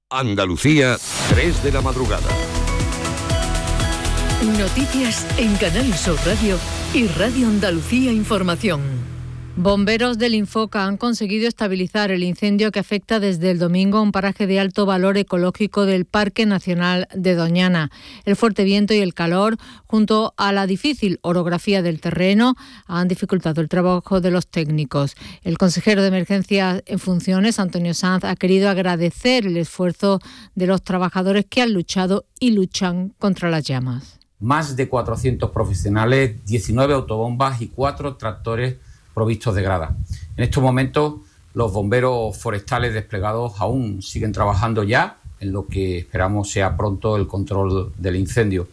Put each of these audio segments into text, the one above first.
Andalucía, 3 de la madrugada. Noticias en Canal Sur Radio y Radio Andalucía Información. Bomberos del Infoca han conseguido estabilizar el incendio que afecta desde el domingo a un paraje de alto valor ecológico del Parque Nacional de Doñana. El fuerte viento y el calor, junto a la difícil orografía del terreno, han dificultado el trabajo de los técnicos. El consejero de Emergencias en funciones, Antonio Sanz, ha querido agradecer el esfuerzo de los trabajadores que han luchado y luchan contra las llamas. Más de 400 profesionales, 19 autobombas y 4 tractores provistos de grada. En estos momentos, los bomberos forestales desplegados aún siguen trabajando ya en lo que esperamos sea pronto el control del incendio.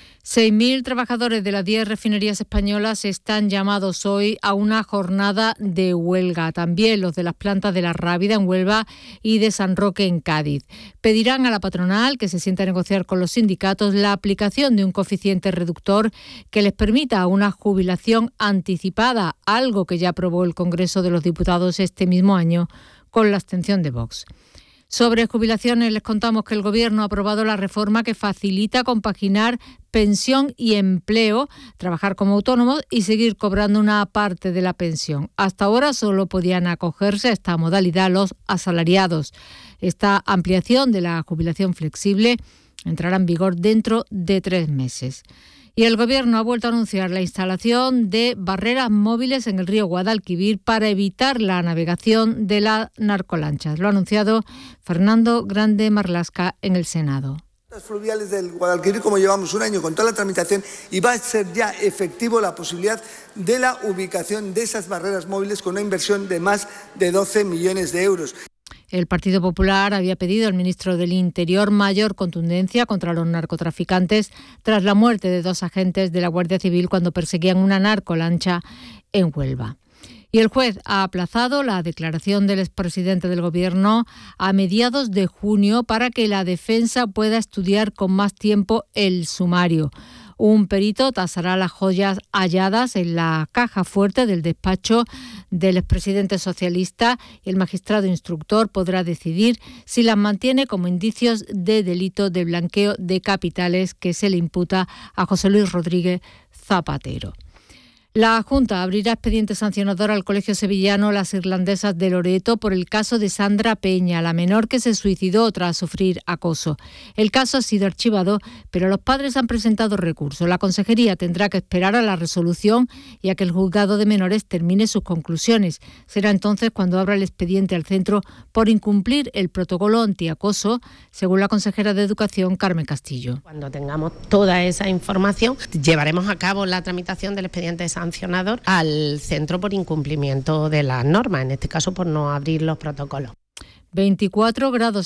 6.000 trabajadores de las 10 refinerías españolas están llamados hoy a una jornada de huelga. También los de las plantas de La Rábida en Huelva y de San Roque en Cádiz. Pedirán a la patronal que se sienta a negociar con los sindicatos la aplicación de un coeficiente reductor que les permita una jubilación anticipada, algo que ya aprobó el Congreso de los Diputados este mismo año con la abstención de Vox. Sobre jubilaciones les contamos que el Gobierno ha aprobado la reforma que facilita compaginar pensión y empleo, trabajar como autónomos y seguir cobrando una parte de la pensión. Hasta ahora solo podían acogerse a esta modalidad los asalariados. Esta ampliación de la jubilación flexible entrará en vigor dentro de 3 meses. Y el Gobierno ha vuelto a anunciar la instalación de barreras móviles en el río Guadalquivir para evitar la navegación de las narcolanchas. Lo ha anunciado Fernando Grande Marlasca en el Senado. Las fluviales del Guadalquivir, como llevamos un año con toda la tramitación, y va a ser ya efectivo la posibilidad de la ubicación de esas barreras móviles con una inversión de más de 12 millones de euros. El Partido Popular había pedido al ministro del Interior mayor contundencia contra los narcotraficantes tras la muerte de 2 agentes de la Guardia Civil cuando perseguían una narcolancha en Huelva. Y el juez ha aplazado la declaración del expresidente del Gobierno a mediados de junio para que la defensa pueda estudiar con más tiempo el sumario. Un perito tasará las joyas halladas en la caja fuerte del despacho del expresidente socialista y el magistrado instructor podrá decidir si las mantiene como indicios de delito de blanqueo de capitales que se le imputa a José Luis Rodríguez Zapatero. La Junta abrirá expediente sancionador al Colegio Sevillano Las Irlandesas de Loreto por el caso de Sandra Peña, la menor que se suicidó tras sufrir acoso. El caso ha sido archivado, pero los padres han presentado recurso. La Consejería tendrá que esperar a la resolución y a que el juzgado de menores termine sus conclusiones. Será entonces cuando abra el expediente al centro por incumplir el protocolo antiacoso, según la consejera de Educación, Carmen Castillo. Cuando tengamos toda esa información, llevaremos a cabo la tramitación del expediente sancionador al centro por incumplimiento de las normas, en este caso por no abrir los protocolos. 24 grados